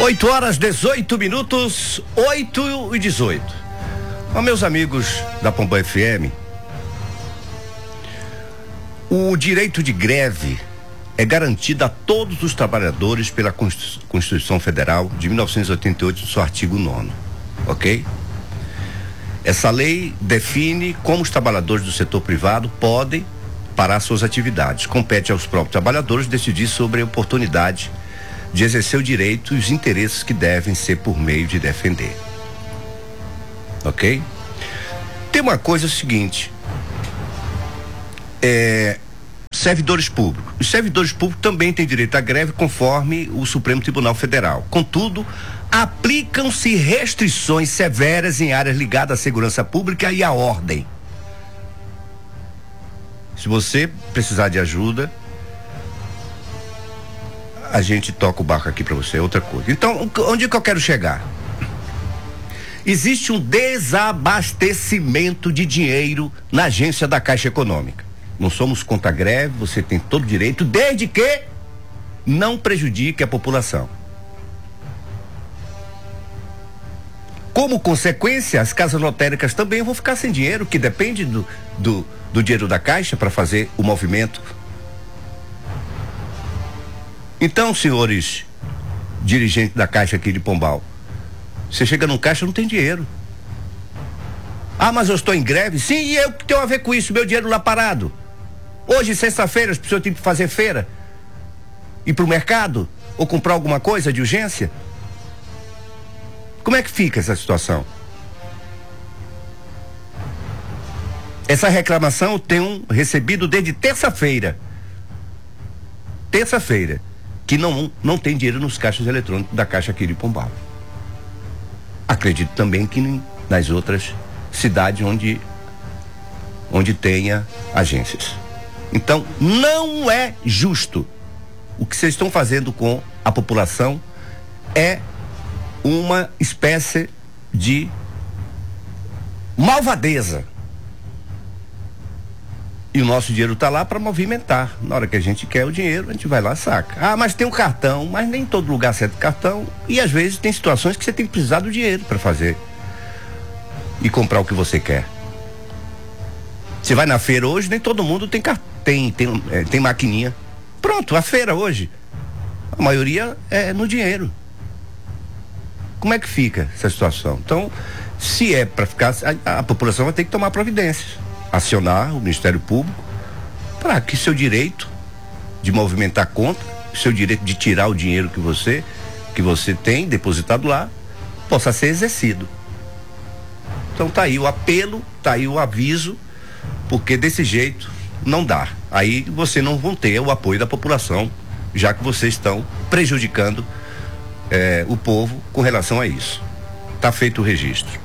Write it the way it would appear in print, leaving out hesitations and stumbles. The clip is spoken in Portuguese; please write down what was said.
8h18, 8h18. Meus amigos da Pombal FM, o direito de greve é garantido a todos os trabalhadores pela Constituição Federal de 1988, no seu artigo 9º, ok? Essa lei define como os trabalhadores do setor privado podem parar suas atividades. Compete aos próprios trabalhadores decidir sobre a oportunidade de exercer o direito e os interesses que devem ser por meio de defender. Ok? Tem uma coisa seguinte, servidores públicos. Os servidores públicos também têm direito à greve conforme o Supremo Tribunal Federal. Contudo, aplicam-se restrições severas em áreas ligadas à segurança pública e à ordem. Se você precisar de ajuda, a gente toca o barco aqui para você, é outra coisa. Então, onde é que eu quero chegar? Existe um desabastecimento de dinheiro na agência da Caixa Econômica. Não somos contra a greve, você tem todo direito, desde que não prejudique a população. Como consequência, as casas lotéricas também vão ficar sem dinheiro, que depende do dinheiro da Caixa para fazer o movimento. Então, senhores dirigentes da Caixa aqui de Pombal, você chega num caixa, não tem dinheiro. Ah, mas eu estou em greve? Sim, e eu que tenho a ver com isso, meu dinheiro lá parado. Hoje, sexta-feira, as pessoas têm que fazer feira, ir pro mercado, ou comprar alguma coisa de urgência. Como é que fica essa situação? Essa reclamação eu tenho recebido desde terça-feira. Que não tem dinheiro nos caixas eletrônicos da Caixa aqui de Pombal. Acredito também que nas outras cidades onde tenha agências. Então, não é justo. O que vocês estão fazendo com a população é uma espécie de malvadeza. E o nosso dinheiro está lá para movimentar. Na hora que a gente quer o dinheiro, a gente vai lá e saca. Ah, mas tem um cartão, mas nem em todo lugar aceita cartão. E às vezes tem situações que você tem que precisar do dinheiro para fazer e comprar o que você quer. Você vai na feira hoje, nem todo mundo tem maquininha. Pronto, a feira hoje, a maioria é no dinheiro. Como é que fica essa situação? Então, se é para ficar, a população vai ter que tomar providências. Acionar o Ministério Público para que seu direito de movimentar conta, seu direito de tirar o dinheiro que você tem depositado lá, possa ser exercido. Então tá aí o apelo, tá aí o aviso, porque desse jeito não dá. Aí você não vão ter o apoio da população, já que vocês estão prejudicando o povo com relação a isso. Tá feito o registro.